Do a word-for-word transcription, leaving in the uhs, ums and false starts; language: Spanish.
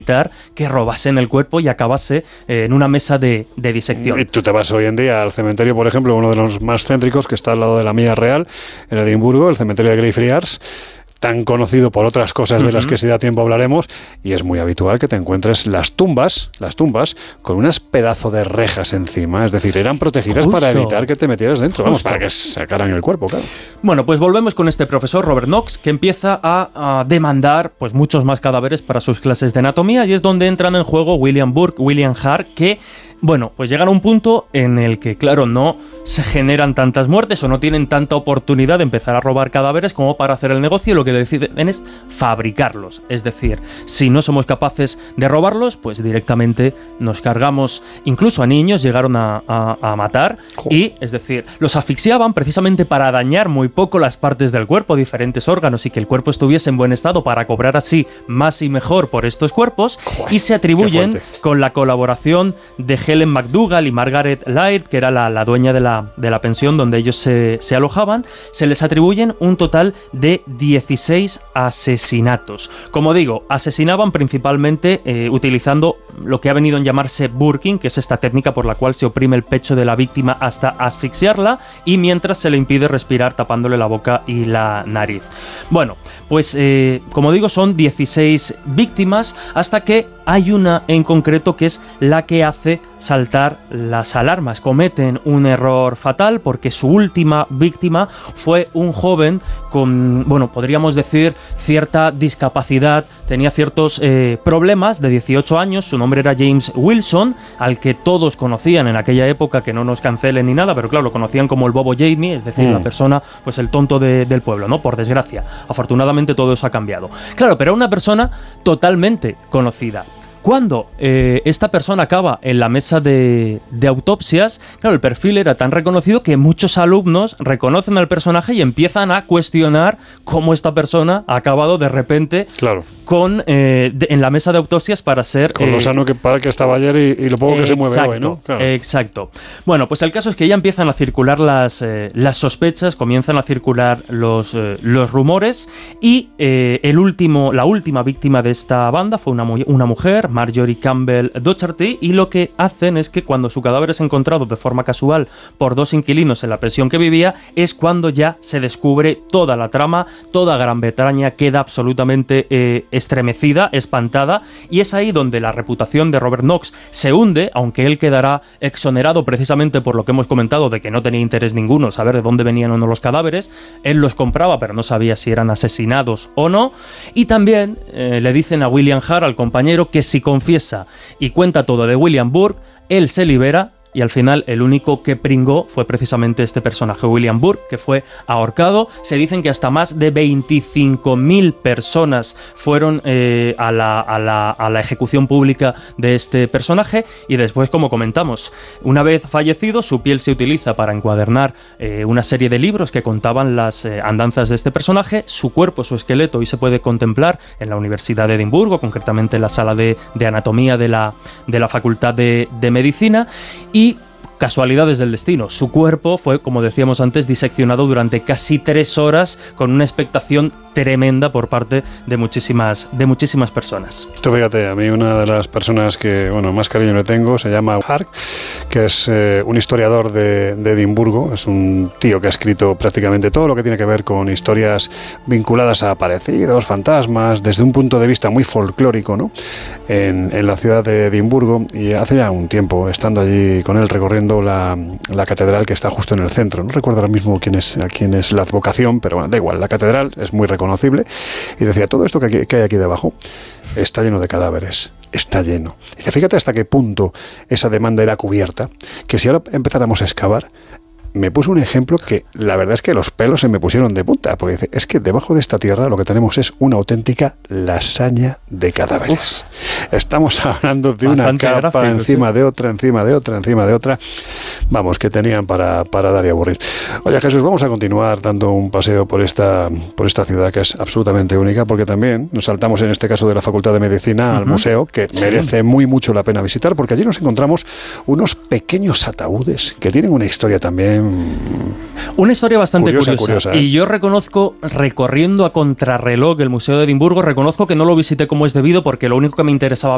que robasen el cuerpo y acabase eh, en una mesa de, de disección. Y tú te vas hoy en día al cementerio, por ejemplo, uno de los más céntricos, que está al lado de la Milla Real, en Edimburgo, el cementerio de Greyfriars, tan conocido por otras cosas de uh-huh. las que si da tiempo hablaremos, y es muy habitual que te encuentres las tumbas, las tumbas con unas pedazos de rejas encima, es decir, eran protegidas Justo. para evitar que te metieras dentro, Justo. vamos, para que sacaran el cuerpo, claro. Bueno, pues volvemos con este profesor, Robert Knox, que empieza a, a demandar pues muchos más cadáveres para sus clases de anatomía, y es donde entran en juego William Burke, William Hart, que bueno, pues llegan a un punto en el que, claro, no se generan tantas muertes o no tienen tanta oportunidad de empezar a robar cadáveres como para hacer el negocio, y lo que deciden es fabricarlos. Es decir, si no somos capaces de robarlos, pues directamente nos cargamos, incluso a niños llegaron a, a, a matar, Joder. y, es decir, los asfixiaban precisamente para dañar muy poco las partes del cuerpo, diferentes órganos, y que el cuerpo estuviese en buen estado para cobrar así más y mejor por estos cuerpos, Joder, y se atribuyen con la colaboración de Helen McDougall y Margaret Laird, que era la, la dueña de la, de la pensión donde ellos se, se alojaban, se les atribuyen un total de dieciséis asesinatos. Como digo, asesinaban principalmente eh, utilizando lo que ha venido a llamarse burking, que es esta técnica por la cual se oprime el pecho de la víctima hasta asfixiarla, y mientras se le impide respirar tapándole la boca y la nariz. Bueno, pues eh, como digo, son dieciséis víctimas, hasta que hay una en concreto que es la que hace saltar las alarmas. Cometen un error fatal porque su última víctima fue un joven con, bueno, podríamos decir, cierta discapacidad, tenía ciertos eh, problemas, de dieciocho años, su nombre era James Wilson, al que todos conocían en aquella época, que no nos cancelen ni nada, pero claro, lo conocían como el Bobo Jamie, es decir, mm. la persona, pues el tonto de, del pueblo, ¿no? Por desgracia. Afortunadamente todo eso ha cambiado. Claro, pero era una persona totalmente conocida. Cuando eh, esta persona acaba en la mesa de, de autopsias, claro, el perfil era tan reconocido que muchos alumnos reconocen al personaje y empiezan a cuestionar cómo esta persona ha acabado de repente claro. con eh, de, en la mesa de autopsias para ser... Con eh, lo sano que, para que estaba ayer y, y lo poco que exacto, se mueve hoy, ¿no? Claro. Exacto. Bueno, pues el caso es que ya empiezan a circular las, eh, las sospechas, comienzan a circular los, eh, los rumores, y eh, el último, la última víctima de esta banda fue una, una mujer, Marjorie Campbell Docherty, y lo que hacen es que cuando su cadáver es encontrado de forma casual por dos inquilinos en la pensión que vivía, es cuando ya se descubre toda la trama, toda Gran Bretaña queda absolutamente eh, estremecida, espantada, y es ahí donde la reputación de Robert Knox se hunde, aunque él quedará exonerado precisamente por lo que hemos comentado de que no tenía interés ninguno saber de dónde venían o no los cadáveres. Él los compraba, pero no sabía si eran asesinados o no, y también eh, le dicen a William Hart, al compañero, que si confiesa y cuenta todo de William Burke, él se libera, y al final el único que pringó fue precisamente este personaje, William Burke, que fue ahorcado. Se dicen que hasta más de veinticinco mil personas fueron eh, a, la, a, la, a la ejecución pública de este personaje, y después, como comentamos, una vez fallecido, su piel se utiliza para encuadernar eh, una serie de libros que contaban las eh, andanzas de este personaje. Su cuerpo, su esqueleto, hoy se puede contemplar en la Universidad de Edimburgo, concretamente en la sala de, de anatomía de la, de la Facultad de, de Medicina, y Y casualidades del destino, su cuerpo fue, como decíamos antes, diseccionado durante casi tres horas con una expectación tremenda por parte de muchísimas, de muchísimas personas. Tú fíjate, a mí una de las personas que, bueno, más cariño le tengo se llama Hart, que es eh, un historiador de, de Edimburgo, es un tío que ha escrito prácticamente todo lo que tiene que ver con historias vinculadas a aparecidos, fantasmas, desde un punto de vista muy folclórico, ¿no? En, en la ciudad de Edimburgo, y hace ya un tiempo, estando allí con él recorriendo la, la catedral que está justo en el centro, no recuerdo ahora mismo quién es, a quién es la advocación, pero bueno, da igual, la catedral es muy reconocida, conocible, y decía, todo esto que, aquí, que hay aquí debajo está lleno de cadáveres, está lleno. Dice, fíjate hasta qué punto esa demanda era cubierta, que si ahora empezáramos a excavar, me puso un ejemplo que la verdad es que los pelos se me pusieron de punta, porque dice, es que debajo de esta tierra lo que tenemos es una auténtica lasaña de cadáveres. Uf. Estamos hablando de Bastante una capa gráfico, encima sí. de otra, encima de otra, encima de otra. Vamos, que tenían para, para dar y aburrir. Oye, Jesús, vamos a continuar dando un paseo por esta, por esta ciudad que es absolutamente única, porque también nos saltamos en este caso de la Facultad de Medicina uh-huh. al museo, que sí. merece muy mucho la pena visitar, porque allí nos encontramos unos pequeños ataúdes que tienen una historia también Una historia bastante curiosa, curiosa, curiosa ¿eh? Y yo reconozco, recorriendo a contrarreloj el Museo de Edimburgo, reconozco que no lo visité como es debido, porque lo único que me interesaba